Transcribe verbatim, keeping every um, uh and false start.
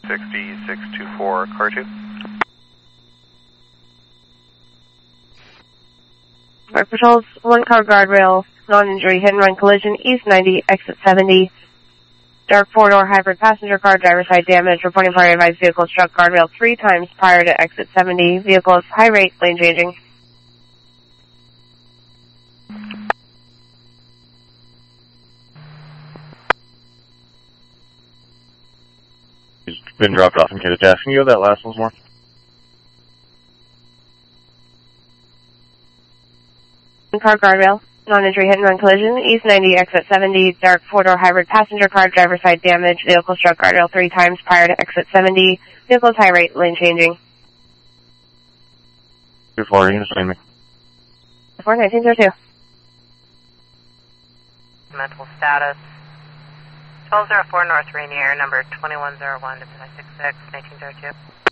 sixty, six two four, car two. Park Patrols, one car guardrail, non-injury, hit and run collision, east ninety, exit seventy. Dark four-door hybrid passenger car, driver side damage, reporting prior advised vehicle struck guardrail three times prior to exit seventy. Vehicle is high rate, lane changing. He's been dropped off in Kittitas. Can you go that last once more? One car guardrail, non-injury, hit and run collision, east ninety, exit seventy. Dark four-door hybrid passenger car, driver side damage, vehicle struck guardrail three times prior to exit seventy. Vehicle is high rate, lane changing. two four, you can explain me. four nineteen zero two. Mental status. twelve oh four North Rainier, number twenty-one oh one to six six, nineteen oh two.